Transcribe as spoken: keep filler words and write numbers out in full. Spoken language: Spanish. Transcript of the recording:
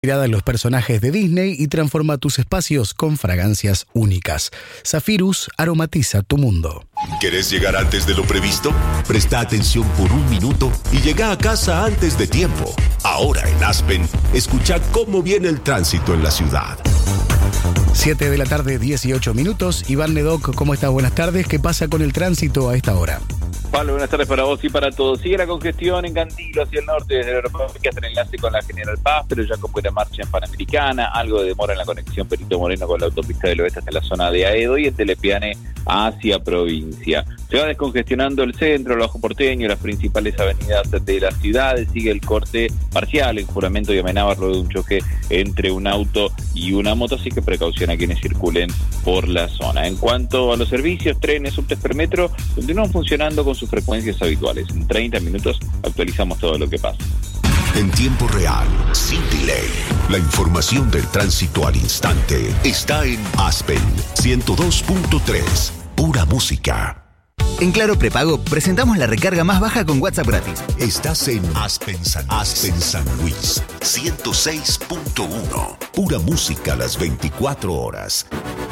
Inspirada en los personajes de Disney y transforma tus espacios con fragancias únicas. Zephyrus aromatiza tu mundo. ¿Querés llegar antes de lo previsto? Presta atención por un minuto y llega a casa antes de tiempo. Ahora en Aspen, escucha cómo viene el tránsito en la ciudad. siete de la tarde, dieciocho minutos. Iván Nedoc, ¿cómo estás? Buenas tardes. ¿Qué pasa con el tránsito a esta hora? Pablo, buenas tardes para vos y para todos. Sigue la congestión en Cantilo hacia el norte desde el aeropuerto que hace el enlace con la General Paz, pero ya con buena marcha en Panamericana, algo de demora en la conexión Perito Moreno con la autopista del oeste hasta la zona de Aedo y en Telepiane hacia provincia. Se va descongestionando el centro, el Bajo Porteño, las principales avenidas de la ciudad. Sigue el corte parcial en Juramento y Amenábar luego de un choque entre un auto y una moto, así que precaución a quienes circulen por la zona. En cuanto a los servicios, trenes, subtes per metro, continúan funcionando con sus frecuencias habituales. En treinta minutos actualizamos todo lo que pasa. En tiempo real, sin delay, la información del tránsito al instante está en Aspen ciento dos punto tres, pura música. En Claro Prepago presentamos la recarga más baja con WhatsApp gratis. Estás en Aspen San, Aspen San Luis ciento seis punto uno, pura música las veinticuatro horas.